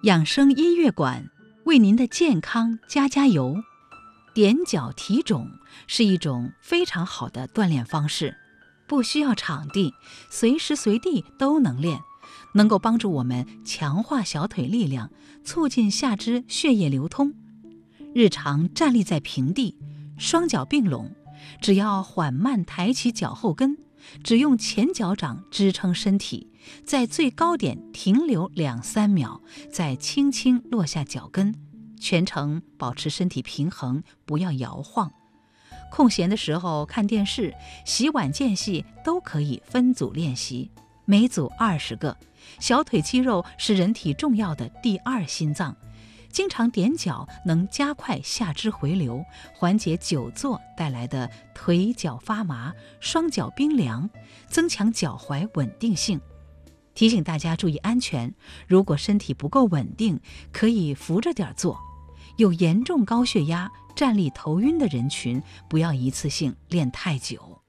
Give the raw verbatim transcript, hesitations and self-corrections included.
养生音乐馆为您的健康加加油。踮脚提踵是一种非常好的锻炼方式，不需要场地，随时随地都能练，能够帮助我们强化小腿力量，促进下肢血液流通。日常站立在平地，双脚并拢，只要缓慢抬起脚后跟，只用前脚掌支撑身体，在最高点停留两三秒，再轻轻落下脚跟，全程保持身体平衡，不要摇晃。空闲的时候看电视、洗碗间隙都可以分组练习，每组二十个。小腿肌肉是人体重要的第二心脏，经常踮脚能加快下肢回流，缓解久坐带来的腿脚发麻、双脚冰凉，增强脚踝稳定性。提醒大家注意安全，如果身体不够稳定，可以扶着点坐。有严重高血压、站立头晕的人群，不要一次性练太久。